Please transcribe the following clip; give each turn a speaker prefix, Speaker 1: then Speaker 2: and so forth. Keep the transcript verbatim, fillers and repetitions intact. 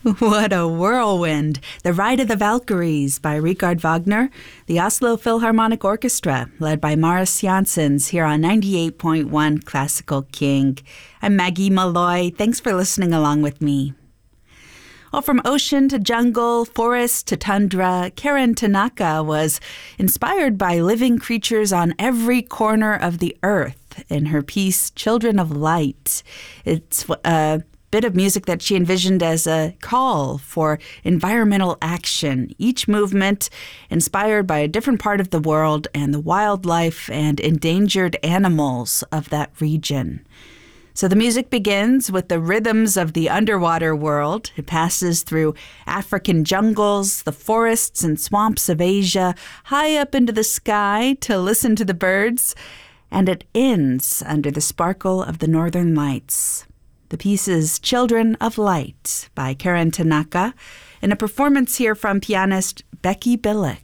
Speaker 1: What a whirlwind! The Ride of the Valkyries by Richard Wagner, the Oslo Philharmonic Orchestra, led by Maris Janssens, here on ninety-eight point one Classical King. I'm Maggie Malloy. Thanks for listening along with me. Well, from ocean to jungle, forest to tundra, Karen Tanaka was inspired by living creatures on every corner of the earth in her piece, Children of Light. It's a bit of music that she envisioned as a call for environmental action, each movement inspired by a different part of the world and the wildlife and endangered animals of that region. So the music begins with the rhythms of the underwater world. It passes through African jungles, the forests and swamps of Asia, high up into the sky to listen to the birds, and it ends under the sparkle of the northern lights. The piece is Children of Light by Karen Tanaka, in a performance here from pianist Becky Billick.